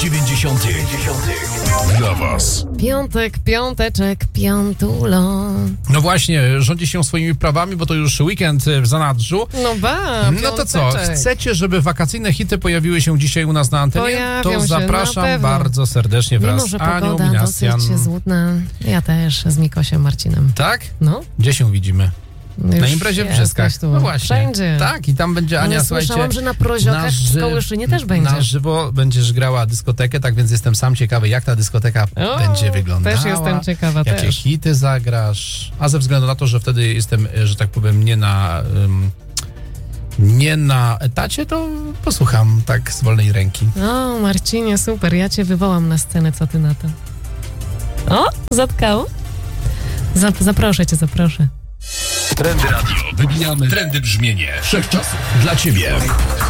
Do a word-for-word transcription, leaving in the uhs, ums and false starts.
dziewięćdziesiątych dla was. Piątek, piąteczek, piątulo. No właśnie, rządzi się swoimi prawami, bo to już weekend w zanadrzu. No ba, No to co, chcecie, żeby wakacyjne hity pojawiły się dzisiaj u nas na antenie? Pojawią to się, zapraszam na pewno. bardzo serdecznie wraz Mimo, że z Anią pogoda Minasjan. dosyć złudna. Ja też z Mikosiem Marcinem. Tak? No. Gdzie się widzimy? Już Na imprezie w Brzeskach. tu. No właśnie. Wszędzie. Tak, i tam będzie Ania, Ale słuchajcie... słyszałam, że na Proziokach w Skołyszynie też będzie. Na żywo będziesz grała dyskotekę, tak więc jestem sam ciekawy, jak ta dyskoteka O, będzie wyglądała. Też jestem ciekawa, Jakie też. hity zagrasz. A ze względu na to, że wtedy jestem, że tak powiem, nie na... Um, nie na etacie, to posłucham tak z wolnej ręki. O, Marcinie, super. Ja cię wywołam na scenę, co ty na to? O, zatkało? Zap- zaproszę cię, zaproszę. Trendy Radio. Wybijamy trendy brzmienie wszechczasów dla ciebie.